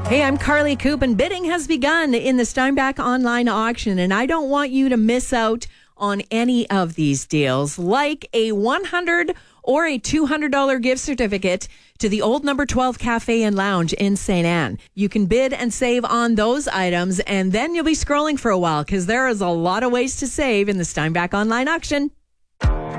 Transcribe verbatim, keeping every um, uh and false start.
Hey, I'm Carly Coop, and bidding has begun in the Steinbach online auction, and I don't want you to miss out on any of these deals, like a one hundred dollars or a two hundred dollars gift certificate to the Old Number twelve Cafe and Lounge in Saint Anne. You can bid and save on those items, and then you'll be scrolling for a while because there is a lot of ways to save in the Steinbach online auction.